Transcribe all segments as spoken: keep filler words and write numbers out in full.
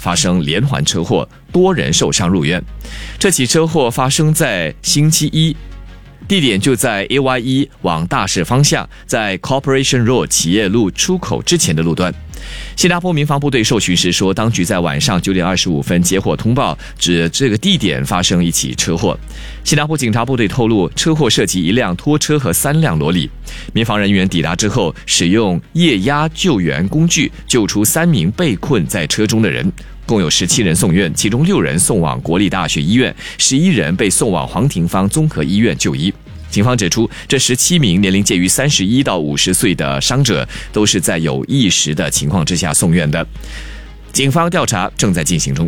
发生连环车祸，多人受伤入院。这起车祸发生在星期一，地点就在 A Y 一 往大市方向，在 Corporation Road 企业路出口之前的路段。新加坡民防部队受询时说，当局在晚上九点二十五分接获通报，指这个地点发生一起车祸。新加坡警察部队透露，车祸涉及一辆拖车和三辆罗里。民防人员抵达之后，使用液压救援工具救出三名被困在车中的人，共有十七人送院，其中六人送往国立大学医院，十一人被送往黄廷芳综合医院就医。警方指出，这十七名年龄介于三十一到五十岁的伤者都是在有意识的情况之下送院的。警方调查正在进行中。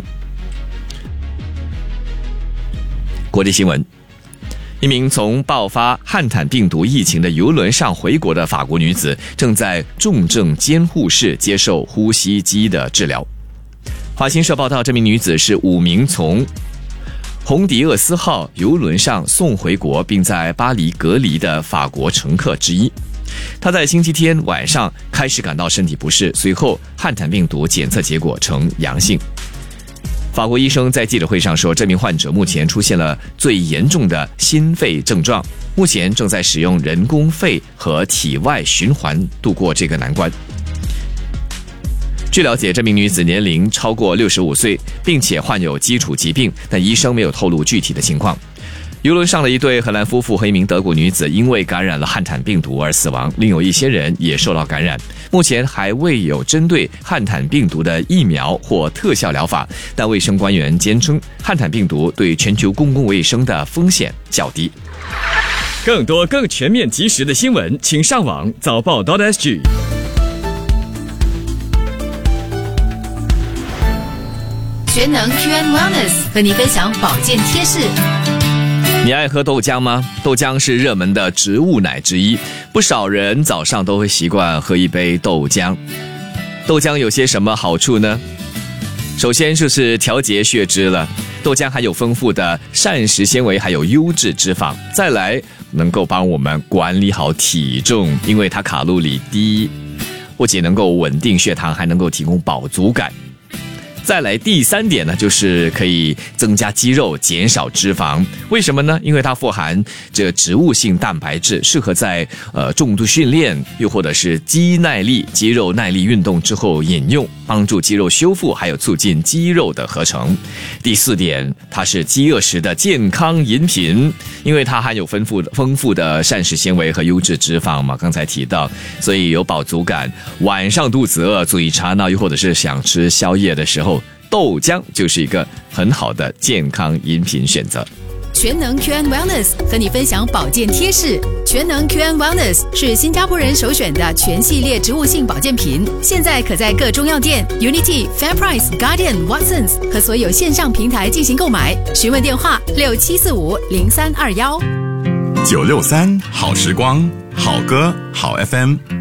国际新闻，一名从爆发汉坦病毒疫情的邮轮上回国的法国女子，正在重症监护室接受呼吸机的治疗。法新社报道，这名女子是五名从红迪厄斯号邮轮上送回国并在巴黎隔离的法国乘客之一。他在星期天晚上开始感到身体不适，随后汉坦病毒检测结果呈阳性。法国医生在记者会上说，这名患者目前出现了最严重的心肺症状，目前正在使用人工肺和体外循环度过这个难关。据了解，这名女子年龄超过六十五岁，并且患有基础疾病，但医生没有透露具体的情况。邮轮上的一对荷兰夫妇和一名德国女子因为感染了汉坦病毒而死亡，另有一些人也受到感染。目前还未有针对汉坦病毒的疫苗或特效疗法，但卫生官员坚称汉坦病毒对全球公共卫生的风险较低。 更多更全面及时的新闻，请上网早报 .sg。 全能 Q and Wellness 和你分享保健贴士。 你爱喝豆浆吗？豆浆是热门的植物奶之一，不少人早上都会习惯喝一杯豆浆。豆浆有些什么好处呢？首先就是调节血脂了，豆浆含有丰富的膳食纤维，还有优质脂肪。再来，能够帮我们管理好体重，因为它卡路里低，不仅能够稳定血糖，还能够提供饱足感。再来第三点呢，就是可以增加肌肉，减少脂肪。为什么呢？因为它富含这个植物性蛋白质，适合在呃重度训练，又或者是肌耐力、肌肉耐力运动之后饮用，帮助肌肉修复，还有促进肌肉的合成。第四点，它是饥饿时的健康饮品，因为它含有丰富丰富的膳食纤维和优质脂肪嘛，刚才提到，所以有饱足感。晚上肚子饿、嘴馋呢，又或者是想吃宵夜的时候，豆浆就是一个很好的健康饮品选择。 全能 Q and Wellness 和你分享保健贴士。全能 Q and Wellness 是新加坡人首选的全系列植物性保健品，现在可在各中药店、Unity、FairPrice、Guardian、Watsons 和所有线上平台进行购买。询问电话六七四五零三二幺。 九六三好时光，好歌好 F M。